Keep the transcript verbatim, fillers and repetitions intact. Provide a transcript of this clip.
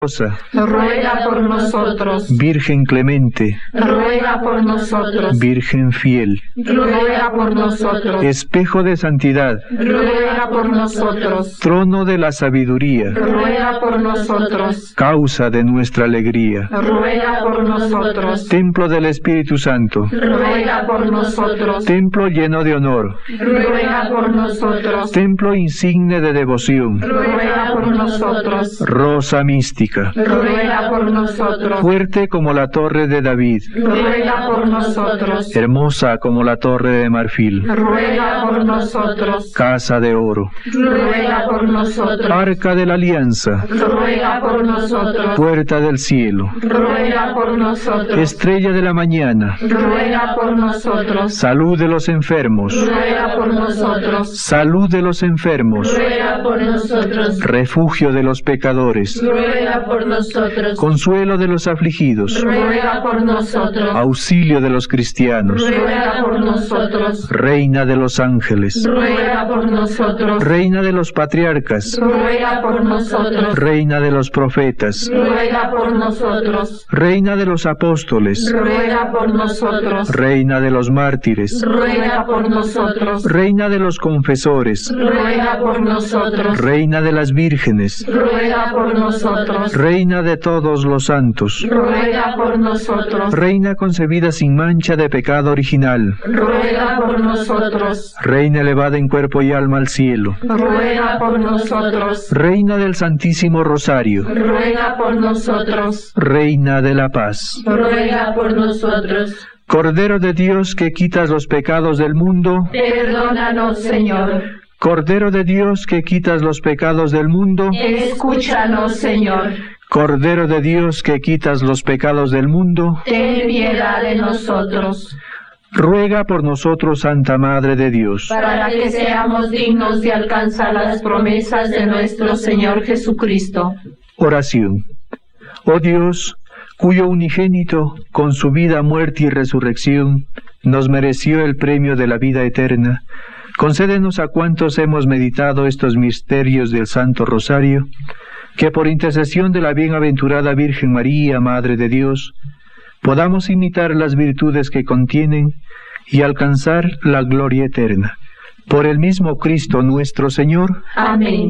ruega por nosotros. Virgen clemente, ruega por nosotros. Virgen fiel, ruega por nosotros. espejo de santidad, ruega por nosotros. trono de la sabiduría, ruega por nosotros. causa de nuestra alegría, ruega por nosotros. templo del Espíritu Santo, ruega por nosotros. templo lleno de honor, ruega por nosotros. templo insigne de devoción, ruega por nosotros. rosa mística, ruega por nosotros. fuerte como la torre de David, ruega por nosotros. hermosa como la torre de marfil, ruega por nosotros. casa de oro, ruega por nosotros. arca de la alianza, ruega por nosotros. puerta del cielo, ruega por nosotros. estrella de la mañana, ruega por nosotros. salud de los enfermos, ruega por nosotros. salud de los enfermos, ruega por nosotros. refugio de los pecadores, ruega por nosotros. consuelo de los afligidos, ruega por nosotros. auxilio de los cristianos, ruega por nosotros. reina de los ángeles, ruega por nosotros. reina de los patriarcas, ruega por nosotros. reina de los profetas, ruega por nosotros. reina de los apóstoles, ruega por nosotros. reina de los mártires, ruega por nosotros. reina de los confesores, ruega por nosotros. reina de las vírgenes, ruega por nosotros. reina de todos los santos, ruega por nosotros. reina concebida sin mancha de pecado original, ruega por nosotros. reina elevada en cuerpo y alma al cielo, ruega por nosotros. reina del Santísimo Rosario, ruega por nosotros. reina de la paz, ruega por nosotros. Cordero de Dios que quitas los pecados del mundo, Perdónanos, Señor. Cordero de Dios que quitas los pecados del mundo, Escúchanos, Señor. Cordero de Dios que quitas los pecados del mundo, Ten piedad de nosotros, ruega por nosotros, Santa Madre de Dios, para que seamos dignos de alcanzar las promesas de nuestro Señor Jesucristo. Oración. Oh Dios, cuyo unigénito, con su vida, muerte y resurrección, nos mereció el premio de la vida eterna, concédenos a cuantos hemos meditado estos misterios del Santo Rosario, que por intercesión de la bienaventurada Virgen María, Madre de Dios, podamos imitar las virtudes que contienen y alcanzar la gloria eterna. Por el mismo Cristo nuestro Señor. Amén.